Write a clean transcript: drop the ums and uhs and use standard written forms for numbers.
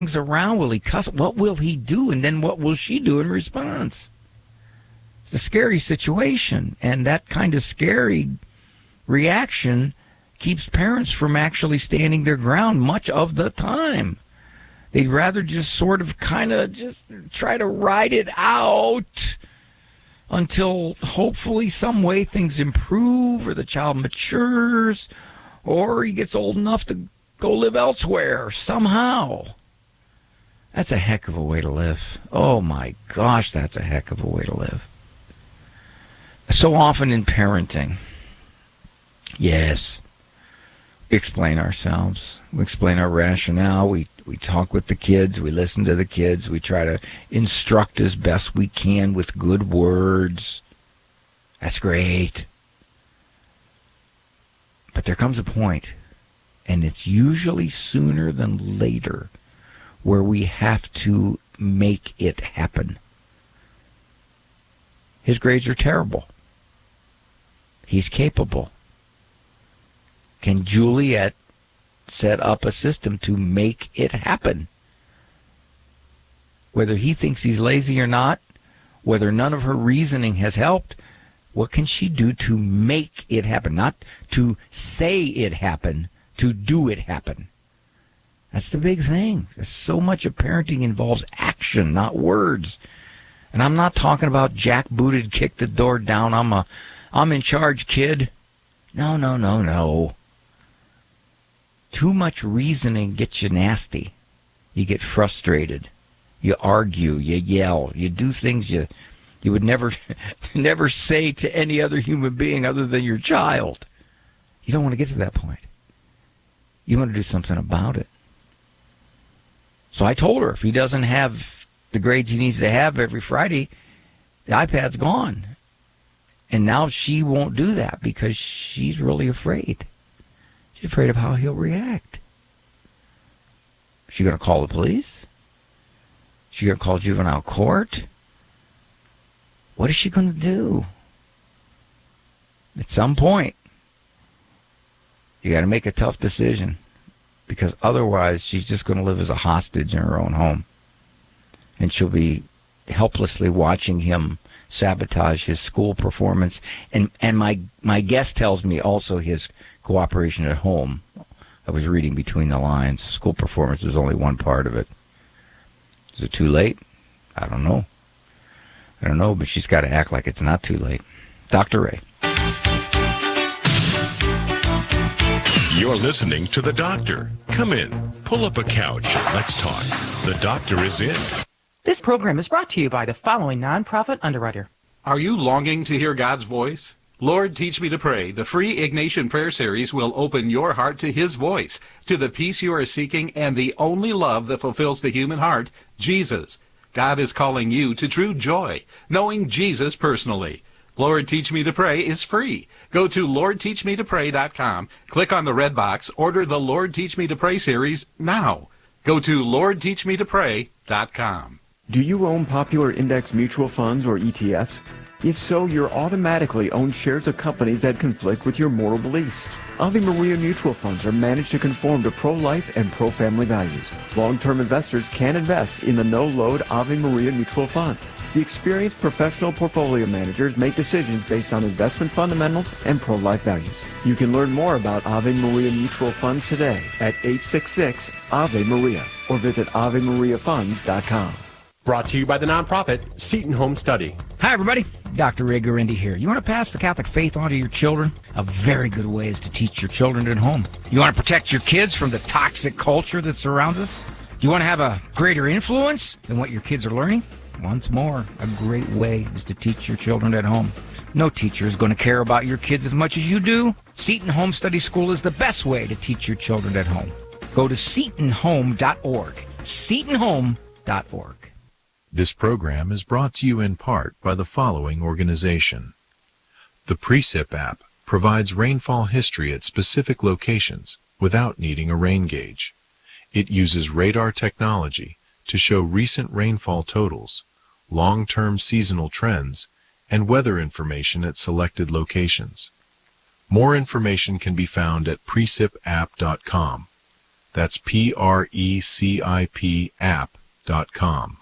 around? Will he cuss? What will he do? And then what will she do in response? It's a scary situation, and that kind of scary reaction keeps parents from actually standing their ground much of the time. They'd rather just sort of kind of just try to ride it out until hopefully some way things improve or the child matures or he gets old enough to go live elsewhere somehow. That's a heck of a way to live. Oh my gosh, that's a heck of a way to live. So often in parenting, yes, we explain ourselves. We explain our rationale. We talk with the kids. We listen to the kids. We try to instruct as best we can with good words. That's great. But there comes a point, and it's usually sooner than later, where we have to make it happen. His grades are terrible. He's capable. Can Juliet set up a system to make it happen? Whether he thinks he's lazy or not, whether none of her reasoning has helped, what can she do to make it happen? Not to say it happen, to do it happen. That's the big thing. There's so much of parenting involves action, not words. And I'm not talking about jackbooted, kick the door down, I'm in charge, kid. No. Too much reasoning gets you nasty. You get frustrated. You argue. You yell. You do things you would never say to any other human being other than your child. You don't want to get to that point. You want to do something about it. So I told her if he doesn't have the grades he needs to have every Friday, the iPad's gone. And now she won't do that because she's really afraid. She's afraid of how he'll react. Is she going to call the police? Is she going to call juvenile court? What is she going to do? At some point, you got to make a tough decision because otherwise she's just going to live as a hostage in her own home. And she'll be helplessly watching him sabotage his school performance. And my guest tells me also his cooperation at home. I was reading between the lines. School performance is only one part of it. Is it too late? I don't know, but she's got to act like it's not too late. Dr. Ray. You're listening to The Doctor. Come in, pull up a couch, let's talk. The Doctor is in. This program is brought to you by the following nonprofit underwriter. Are you longing to hear God's voice? Lord, Teach Me to Pray, the free Ignatian Prayer Series will open your heart to His voice, to the peace you are seeking, and the only love that fulfills the human heart, Jesus. God is calling you to true joy, knowing Jesus personally. Lord, Teach Me to Pray is free. Go to LordTeachMeToPray.com, click on the red box, order the Lord, Teach Me to Pray series now. Go to LordTeachMeToPray.com. Do you own popular index mutual funds or ETFs? If so, you're automatically own shares of companies that conflict with your moral beliefs. Ave Maria mutual funds are managed to conform to pro-life and pro-family values. Long-term investors can invest in the no-load Ave Maria mutual funds. The experienced professional portfolio managers make decisions based on investment fundamentals and pro-life values. You can learn more about Ave Maria mutual funds today at 866-AVE-MARIA or visit AveMariaFunds.com. Brought to you by the nonprofit Seton Home Study. Hi, everybody. Dr. Ray Guarendi here. You want to pass the Catholic faith on to your children? A very good way is to teach your children at home. You want to protect your kids from the toxic culture that surrounds us? Do you want to have a greater influence than what your kids are learning? Once more, a great way is to teach your children at home. No teacher is going to care about your kids as much as you do. Seton Home Study School is the best way to teach your children at home. Go to SetonHome.org. SetonHome.org. This program is brought to you in part by the following organization. The Precip app provides rainfall history at specific locations without needing a rain gauge. It uses radar technology to show recent rainfall totals, long-term seasonal trends, and weather information at selected locations. More information can be found at precipapp.com. That's PRECIP app.com.